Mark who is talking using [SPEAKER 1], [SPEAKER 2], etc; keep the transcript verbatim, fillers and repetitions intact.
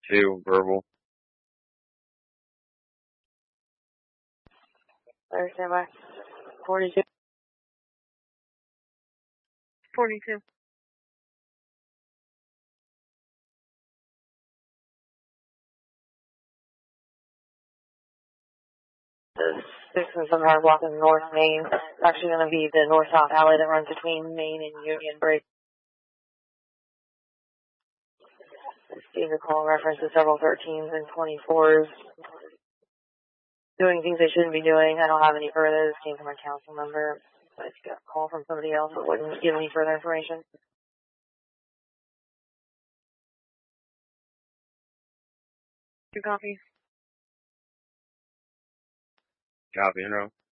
[SPEAKER 1] Two, verbal.
[SPEAKER 2] There, stand by. forty-two. forty-two. The six and some hard block in North Main. It's actually going to be the north-south alley that runs between Main and Union Break. Received a call in reference to several thirteens and twenty-fours doing things they shouldn't be doing. I don't have any further. This came from a council member. I just got a call from somebody else that wouldn't give any further information. Two copies.
[SPEAKER 1] Copy, in row.